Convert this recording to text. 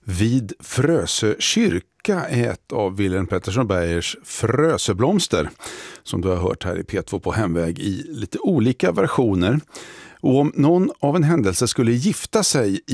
Vid Frösö kyrka är ett av Wilhelm Pettersson Bergers Frösöblomster som du har hört här i P2 på Hemväg i lite olika versioner. Och om någon av en händelse skulle gifta sig